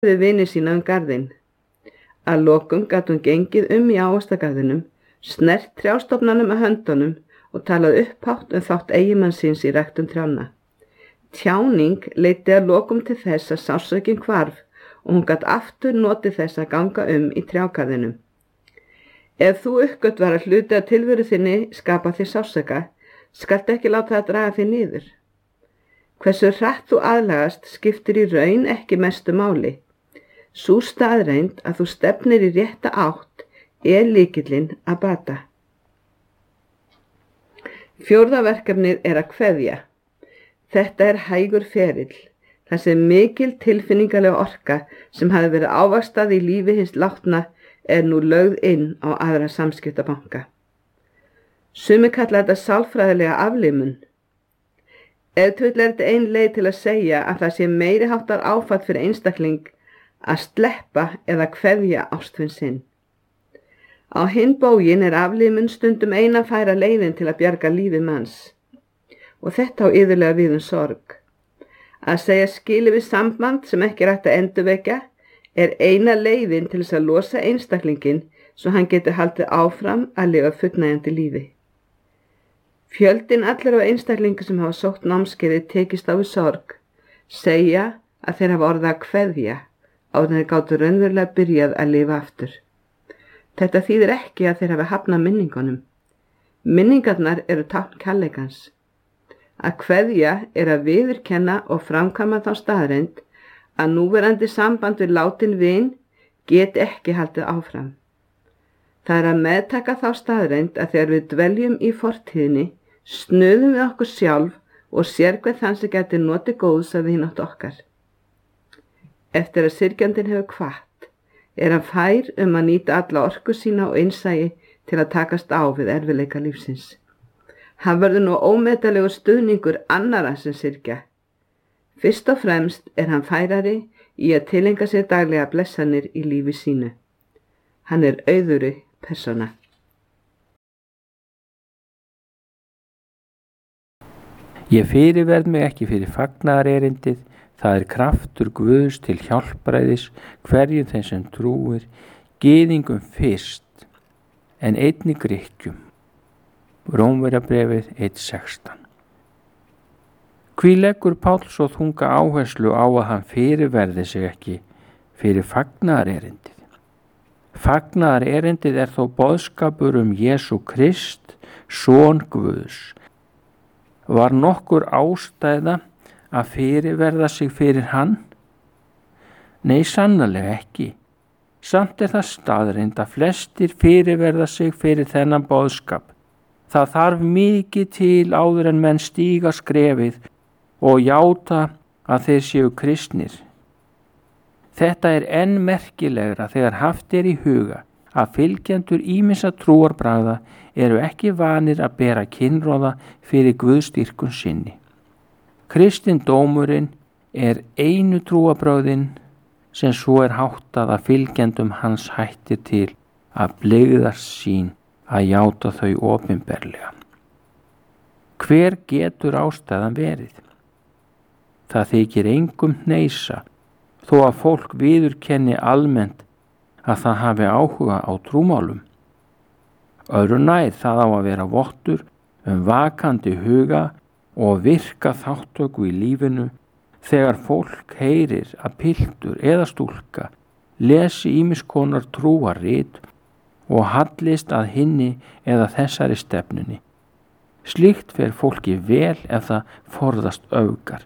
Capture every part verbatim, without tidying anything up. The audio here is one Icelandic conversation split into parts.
við vini sína um garðinn. Að lokum gat hún gengið um í ávaxtagarðinum, snert trjástofnanum með höndunum og talað upphátt um þátt eiginmanns síns í ræktun trjánna. Tjáning leiddi að lokum til þess að sársaukinn hvarf og hún gat aftur notið þess að ganga um í trjágarðinum. Ef þú uppgötvar að hluti af tilveru þinni skapa þér sársauka, skaltu ekki láta það draga þig niður. Hversu hratt þú aðlagast skiptir í raun ekki mestu máli. Sú staðreynd að þú stefnir í rétta átt er lykillinn að bata. Fjórða verkefnið er að kveðja. Þetta er hægur ferill, þar sem mikil tilfinningalega orka sem hafi verið ávaxtað í lífi hins látna er nú lögð inn á aðra samskiptabanka. Sumir kalla þetta sálfræðilega aflimun. Ef til vill er þetta ein leið til að segja að það sé meiri háttar áfall fyrir einstakling að sleppa eða kveðja ástvin sinn. Á hinn bóginn er aflimun stundum eina færa leiðin til að bjarga lífi manns. Og þetta á iðulega við um sorg. Að segja skilið við samband sem ekki er hægt að endurvekja er eina leiðin til þess að losa einstaklinginn svo hann getur haldið áfram að lifa fullnægjandi lífi. Fjöldinn allir á einstaklingu sem hafa sótt námskeiðið tekist á við sorg, segja að þeir hafa orðið að kveðja áður en þeir gátu raunverulega byrjað að lifa aftur. Þetta þýðir ekki að þeir hafi hafnað minningunum. Minningarnar eru tákn kærleikans. Að kveðja er að viðurkenna og framkvæma þá staðreynd að núverandi samband við látin vin geti ekki haldið áfram. Það er að meðtaka þá staðreynd að þegar við dveljum í fortíðinni, snuðum við okkur sjálf og sér hver þann sem geti notið góðs að vinátt okkar. Eftir að syrgjandinn hefur kvatt, er hann fær um að nýta alla orku sína og innsæi til að takast á við erfiðleika lífsins. Hann verður nú ómetalegur stuðningur annarra sem syrgja. Fyrst og fremst er hann færari í að tilenga sér daglega blessanir í lífi sínu. Hann er auðugri persóna. Ég fyrirverð mig ekki fyrir fagnaðarerindið, það er kraftur Guðs til hjálpræðis hverjum þeim sem trúir, gyðingum fyrst, en einnig Grikkjum. Rómverjabréfið eitt sextán. Hví leggur Páll svo þunga áherslu á að hann fyrirverði sig ekki fyrir fagnaðarerindið? Fagnaðarerindið er þó boðskapur um Jesú Krist, son Guðs. Var nokkur ástæða að fyrirverða sig fyrir hann? Nei, sannarlega ekki. Samt er það staðreynd að flestir fyrirverða sig fyrir þennan boðskap. Það þarf mikið til áður en menn stíga skrefið og játa að þeir séu kristnir. Þetta er enn merkilegra þegar haft er í huga að fylgjendur ýmissa trúarbragða eru ekki vanir að bera kynróða fyrir guðstyrkun sinni. Kristindómurinn er einu trúarbragðin sem svo er háttað að fylgjendum hans hættir til að blygðast sín að játa þau opinberlega. Hver getur ástæðan verið? Það þykir engum hneysa þó að fólk viðurkenni almennt að það hafi áhuga á trúmálum. Öðru nær það á að vera vottur um vakandi huga og virka þáttöku í lífinu þegar fólk heyrir að piltur eða stúlka lesi ýmiss konar trúarrit og hallist að hinni eða þessari stefnunni. Slíkt fer fólki vel ef það forðast öfgar.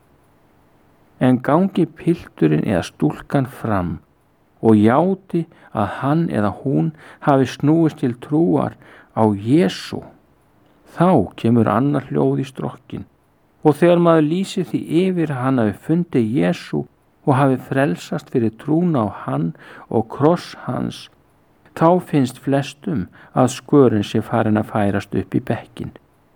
En gangi pilturinn eða stúlkan fram og játi að hann eða hún hafi snúist til trúar á Jesú, þá kemur annar hljóð í strokkin og þegar maður lýsir því yfir að hann hafi fundið Jesú og hafi frelsast fyrir trúna á hann og kross hans, þá finnst flestum að skörin sé farin að færast upp í bekkin.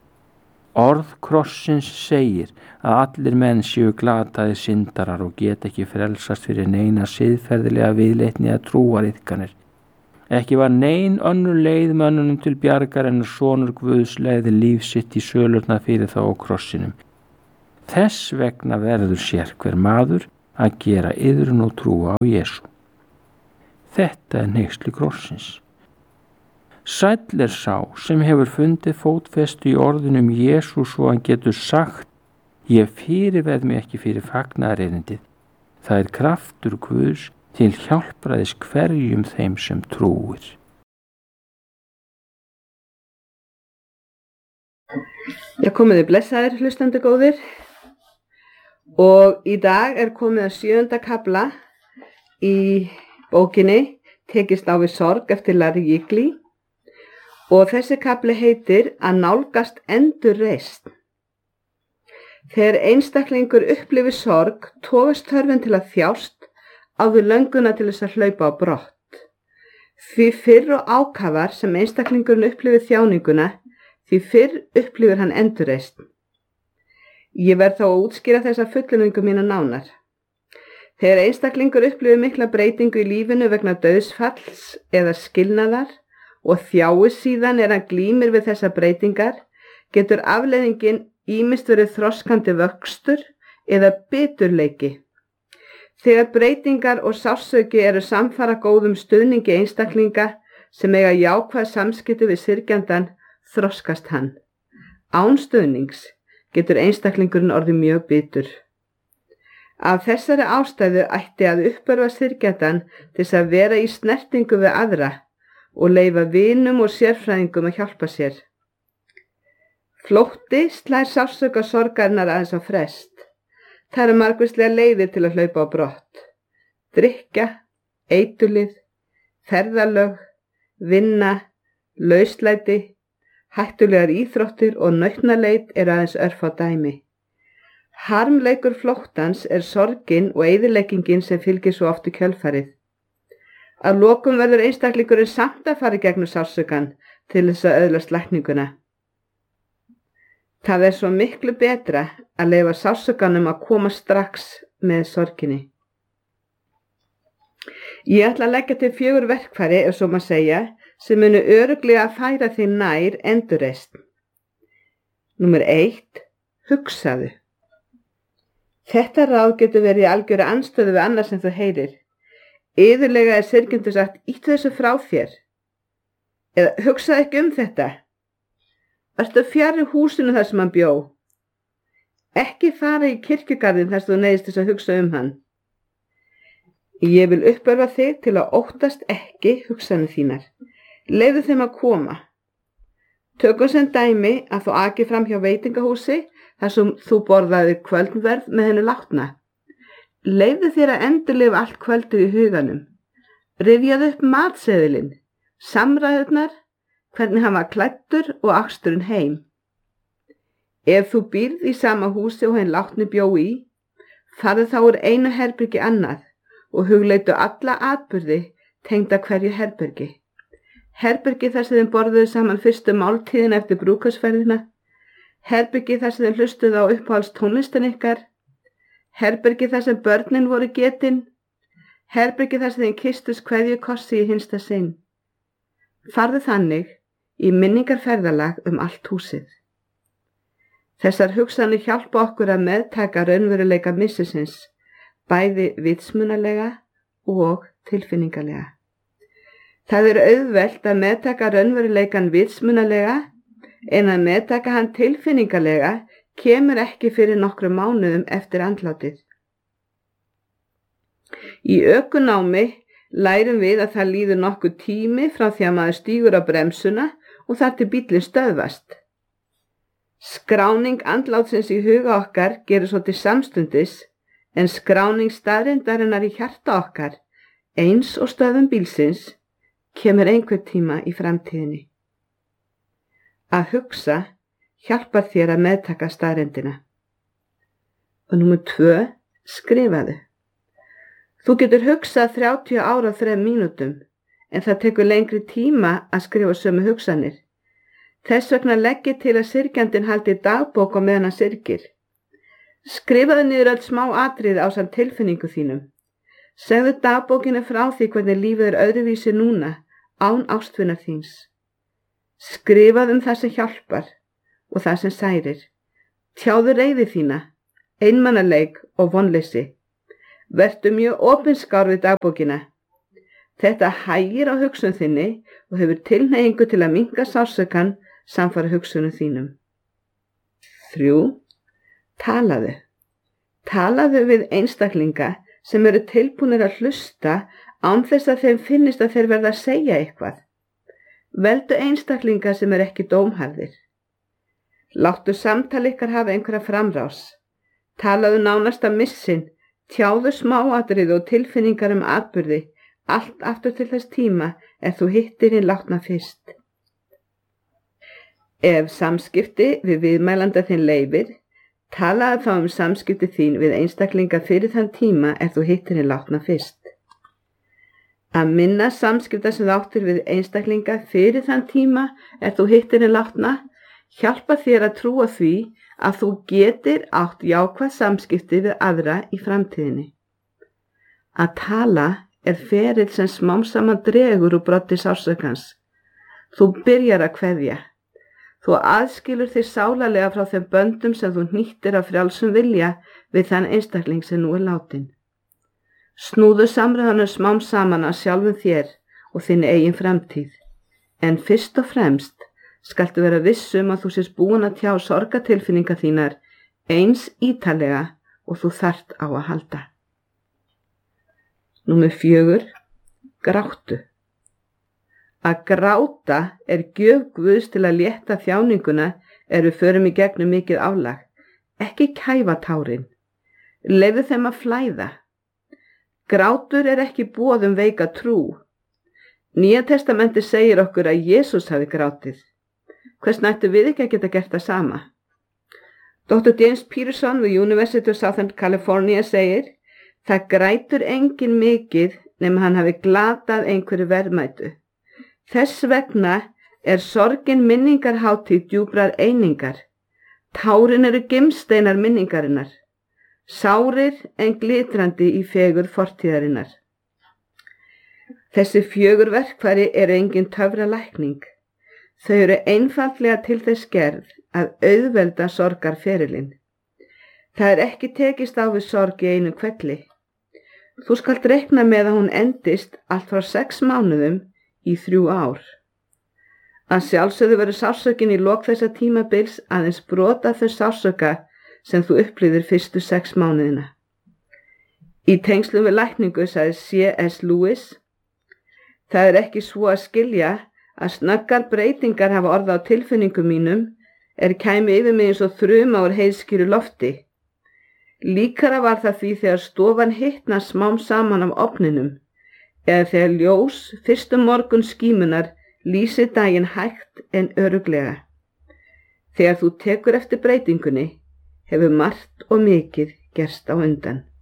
Orð krossins segir að allir menn séu glataði syndarar og get ekki frelsast fyrir neina siðferðilega viðleitni að trúariðkanir. Ekki var nein önnur leið mönnunum til bjargar en sonur Guðs leiði líf sitt í sölurna fyrir þá á krossinum. Þess vegna verður sérhver maður að gera iðrun og trúa á Jesú. Þetta er hneyksli krossins. Sæll er sá sem hefur fundið fótfestu í orðunum Jesú svo hann getur sagt: ég fyrirverð mig ekki fyrir fagnaðarerindið. Það er kraftur Guðs til hjálpræðis hverjum þeim sem trúir. Já, komiði blessaðir hlustandi góðir, og í dag er komið að sjöunda kafla í bókinni Tekist á við sorg eftir Larry Jiggly, og þessi kafli heitir Að nálgast endurreisn. Þegar einstaklingur upplifir sorg togast þörfin til að þjást áður lönguna til þess að hlaupa á brott. Því fyrr og ákafar sem einstaklingurinn upplifir þjáninguna, því fyrr upplifir hann endurreisn. Ég verð þá að útskýra þessa fullyrðingu mína nánar. Þegar einstaklingur upplifir mikla breytingu í lífinu vegna dauðsfalls eða skilnaðar og þjáist síðan er hann glímir við þessar breytingar, getur afleiðingin ýmist verið þroskandi vöxtur eða biturleiki. Þegar breytingar og sársauki eru samfara góðum stuðningi einstaklinga sem eiga jákvæð samskipti við syrgjandann, þroskast hann. Án stuðnings getur einstaklingurinn orðið mjög bitur. Af þessari ástæðu ætti að uppörva syrgjandann til þess að vera í snertingu við aðra og leyfa vinum og sérfræðingum að hjálpa sér. Flótti slær sársauka sorgarinnar aðeins á frest. Það eru margvíslega leiðir til að hlaupa á brott. Drykkja, eiturlyf, ferðalög, vinna, lauslæti, hættulegar íþróttir og nautnaleit eru aðeins örfá dæmi. Harmleikur flóttans er sorgin og eyðileggingin sem fylgir svo oft í kjölfarið. Að lokum verður einstaklingurinn samt að fara í gegnum sársaukann til þess að öðlast lækninguna. Það er svo miklu betra að leyfa sársaukanum að koma strax með sorginni. Ég ætla að leggja til fjögur verkfæri, ef svo má segja, sem munu örugglega að færa þig nær endurreisn. Númer eitt. Hugsaðu. Þetta ráð getur verið í algjöru andstöðu við annað sem þú heyrir. Iðulega er syrgjandi sagt: íttu þessu frá þér. Eða hugsaðu ekki um þetta. Vertu fjarri húsinu þar sem hann bjó. Ekki fara í kirkjugarðinn þar sem þú neyðist þess að hugsa um hann. Ég vil uppörva þig til að óttast ekki hugsanir þínar. Leyfðu þeim að koma. Tökum sem dæmi að þú aki fram hjá veitingahúsi þar sem þú borðaðir kvöldverð með henni látna. Leyfðu þér að endurlifa allt kvöldið í huganum. Rifjaðu upp matseðilinn, samræðurnar, hvernig hann var klæddur og aksturinn heim. Ef þú býrð í sama húsi og henni látni bjó í, farðu þá úr einu herbergi annað og hugleitu alla atburði tengda hverju herbergi. Herbergi þar sem þeim borðuðu saman fyrstu máltíðin eftir brúðkaupsferðina, herbergi þar sem þeim hlustuðu á uppáhalds tónlistin ykkar, herbergi þar sem börnin voru getin, herbergi þar sem þeim kysstust kveðjukossi í hinsta sinn. Farðu þannig í minningarferðalag um allt húsið. Þessar hugsanir hjálpa okkur að meðtaka raunveruleika missisins, bæði vitsmunalega og tilfinningalega. Það er auðvelt að meðtaka raunveruleikan vitsmunalega, en að meðtaka hann tilfinningalega kemur ekki fyrir nokkrum mánuðum eftir andlátið. Í ökunámi lærum við að það líður nokkuð tími frá því að maður stígur á bremsuna og þar til bíllinn stöðvast. Skráning andlátsins í huga okkar gerir svo til samstundis, en skráning staðreyndarinnar í hjarta okkar, eins og stöðum bílsins, kemur einhver tíma í framtíðinni. Að hugsa hjálpar þér að meðtaka staðreyndina. Og númer tvö, skrifaðu. Þú getur hugsað þrjátíu ára á þrem mínútum, en það tekur lengri tíma að skrifa sömu hugsanir. Þess vegna legg ég til að syrgjandinn haldi dagbók á meðan hann syrgir. Skrifaðu niður öll smá atriði ásamt tilfinningu þínum. Segðu dagbókinu frá því hvernig lífið er öðruvísi núna, án ástvinar þíns. Skrifað um það sem hjálpar og það sem særir. Tjáðu reiði þína, einmanaleik og vonleysi. Vertu mjög opinskár við dagbókina. Þetta hægir á hugsun þinni og hefur tilhneigingu til að minnka sársaukann samfara hugsunum þínum. Þrjú. Talaðu. Talaðu við einstaklinga sem eru tilbúnir að hlusta án þess að þeim finnist að þeir verða að segja eitthvað. Veldu einstaklinga sem er ekki dómharðir. Láttu samtal ykkar hafa einhverja framrás. Talaðu nánast að missin, tjáðu smáatriði og tilfinningar um atburði, allt aftur til þess tíma er þú hittir hinn látna fyrst. Ef samskipti við viðmælanda þinn leyfir, talaðu þá um samskipti þín við einstaklinga fyrir þann tíma er þú hittir hinn látna fyrst. Að minna samskipta sem áttir við einstaklinga fyrir þann tíma er þú hittir hinn látna, hjálpa þér að trúa því að þú getir átt jákvæð samskipti við aðra í framtíðinni. Að tala er ferill sem smám saman dregur úr broddi sársaukans. Þú byrjar að kveðja. Þú aðskilur þig sálarlega frá þeim böndum sem þú hnýttir af frjálsum vilja við þann einstakling sem nú er látin. Snúðu samræðanum smám saman að sjálfum þér og þinni eigin framtíð. En fyrst og fremst skaltu vera viss um að þú sést búin að tjá sorgatilfinninga þínar eins ítalega og þú þarft á að halda. Númer fjögur. Gráttu. Að gráta er gjöf Guðs til að létta þjáninguna er við förum í gegnum mikið álag. Ekki kæfa tárin. Leyfðu þeim að flæða. Grátur er ekki boð um veika trú. Nýja testamenti segir okkur að Jesús hafi grátið. Hvers nættu við ekki að geta gert það sama? doktor James Peterson við University of Southern California segir, það grætur enginn mikið nema hann hafi glatað einhverju verðmætu. Þess vegna er sorgin minningarhátíð djúprar einingar. Tárin eru gimsteinar minningarinnar. Sárir en glitrandi í fegur fortíðarinnar. Þessi fjögur verkfæri eru engin töfralækning. Þau eru einfaldlega til þess gerð að auðvelda sorgarferilinn. Það er ekki tekist á við sorg í einu hvelli. Þú skalt reikna með að hún endist allt frá sex mánuðum í þrjú ár. Að sjálfsögðu verður sársaukin í lok þessa tímabils aðeins brota þau sársauka sem þú upplifir fyrstu sex mánuðina. Í tengslum við lækningu sagði C S Lewis, það er ekki svo að skilja að snöggar breytingar hafa orðið á tilfinningum mínum er kæmi yfir mig eins og þruma úr heiðskýru lofti. Líkara var það því þegar stofan hitna smám saman af ofninum eða þegar ljós fyrstu morgun skímunar lýsi daginn hægt en örugglega. Þegar þú tekur eftir breytingunni hefur margt og mikið gerst á undan.